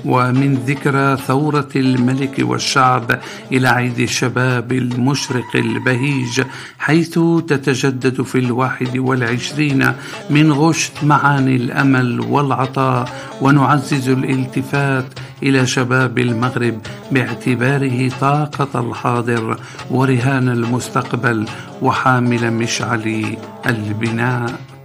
ومن ذكرى ثورة الملك والشعب إلى عيد الشباب المشرق البهيج، حيث تتجدد في 21 من غشت معاني الأمل والعطاء، ونعزز الالتفات إلى شباب المغرب باعتباره طاقة الحاضر ورهان المستقبل وحامل مشعل البناء.